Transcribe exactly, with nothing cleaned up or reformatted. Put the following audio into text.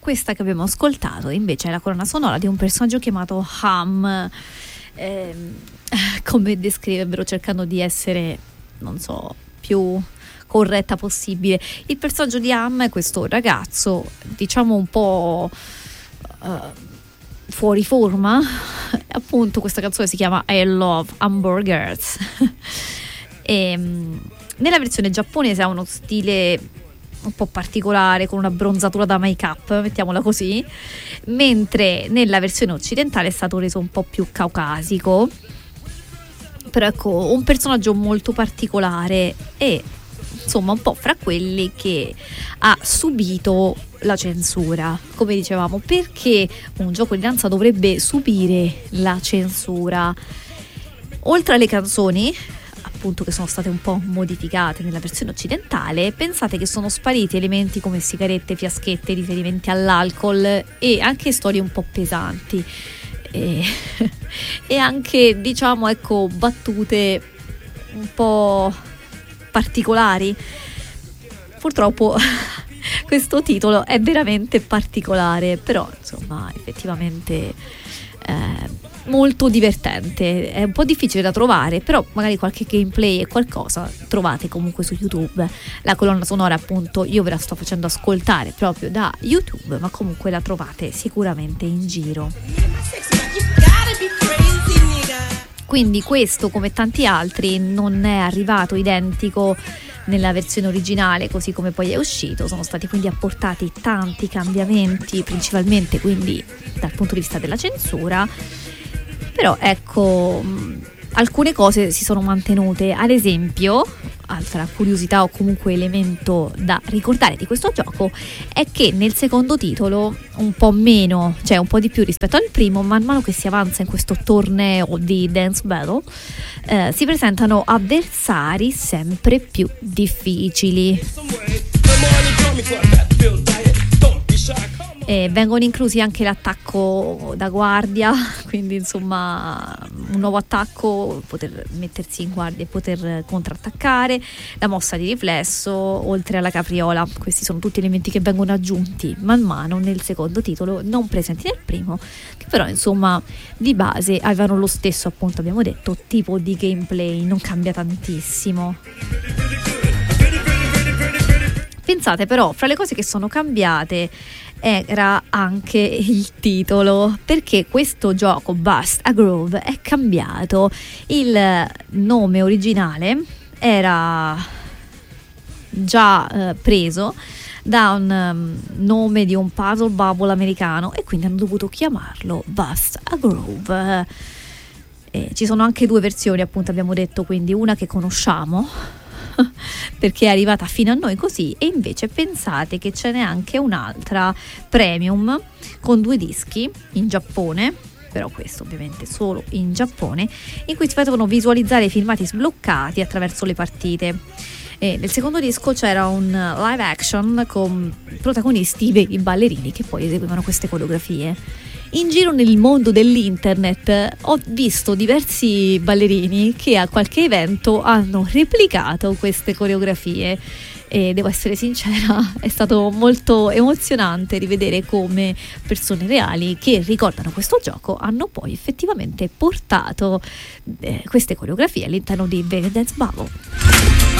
questa che abbiamo ascoltato invece è la colonna sonora di un personaggio chiamato Ham, eh, come descriverebbero cercando di essere, non so, più corretta possibile. Il personaggio di Ham è questo ragazzo, diciamo un po' uh, fuori forma. Appunto questa canzone si chiama I Love Hamburgers e nella versione giapponese ha uno stile un po' particolare, con una bronzatura da make-up, mettiamola così, mentre nella versione occidentale è stato reso un po' più caucasico. Però ecco, un personaggio molto particolare e insomma un po' fra quelli che ha subito la censura. Come dicevamo, perché un gioco di danza dovrebbe subire la censura? Oltre alle canzoni, appunto, che sono state un po' modificate nella versione occidentale, pensate che sono spariti elementi come sigarette, fiaschette, riferimenti all'alcol e anche storie un po' pesanti e, e anche, diciamo, ecco, battute un po' particolari. Purtroppo questo titolo è veramente particolare, però insomma effettivamente eh, molto divertente. È un po' difficile da trovare, però magari qualche gameplay e qualcosa trovate comunque su YouTube. La colonna sonora, appunto, io ve la sto facendo ascoltare proprio da YouTube, ma comunque la trovate sicuramente in giro. Quindi questo, come tanti altri, non è arrivato identico nella versione originale così come poi è uscito. Sono stati quindi apportati tanti cambiamenti, principalmente quindi dal punto di vista della censura, però ecco, alcune cose si sono mantenute. Ad esempio, altra curiosità o comunque elemento da ricordare di questo gioco è che nel secondo titolo, un po' meno, cioè un po' di più rispetto al primo, man mano che si avanza in questo torneo di Dance Battle, eh, si presentano avversari sempre più difficili. E vengono inclusi anche l'attacco da guardia, quindi insomma un nuovo attacco, poter mettersi in guardia e poter contrattaccare, la mossa di riflesso, oltre alla capriola. Questi sono tutti elementi che vengono aggiunti man mano nel secondo titolo, non presenti nel primo, che però insomma di base avevano lo stesso, appunto abbiamo detto, tipo di gameplay, non cambia tantissimo. Pensate però, fra le cose che sono cambiate era anche il titolo, perché questo gioco Bust a Groove è cambiato. Il nome originale era già eh, preso da un um, nome di un puzzle bubble americano e quindi hanno dovuto chiamarlo Bust a Groove. E ci sono anche due versioni, appunto abbiamo detto, quindi una che conosciamo perché è arrivata fino a noi così, e invece pensate che ce n'è anche un'altra premium con due dischi in Giappone, però questo ovviamente solo in Giappone, in cui si potevano visualizzare i filmati sbloccati attraverso le partite. E nel secondo disco c'era un live action con protagonisti i ballerini che poi eseguivano queste coreografie. In giro nel mondo dell'internet ho visto diversi ballerini che a qualche evento hanno replicato queste coreografie e devo essere sincera, è stato molto emozionante rivedere come persone reali che ricordano questo gioco hanno poi effettivamente portato eh, queste coreografie all'interno di Very Dance Bubble.